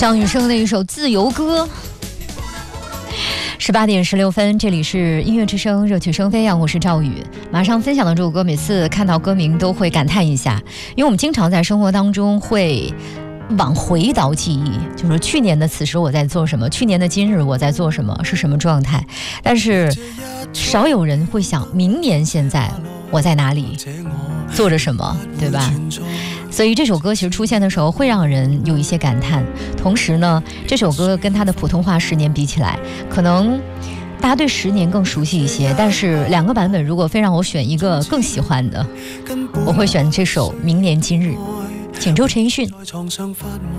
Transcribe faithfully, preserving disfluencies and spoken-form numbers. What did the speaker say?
张雨生的一首《自由歌》。十八点十六分，这里是音乐之声，热曲生飞扬，我是赵宇。马上分享的这首歌，每次看到歌名都会感叹一下，因为我们经常在生活当中会往回倒记忆，就是去年的此时我在做什么，去年的今日我在做什么，是什么状态，但是少有人会想明年现在我在哪里做着什么，对吧？所以这首歌其实出现的时候会让人有一些感叹，同时呢，这首歌跟它的普通话十年比起来，可能大家对十年更熟悉一些，但是两个版本如果非让我选一个更喜欢的，我会选这首《明年今日》。请周陈奕迅。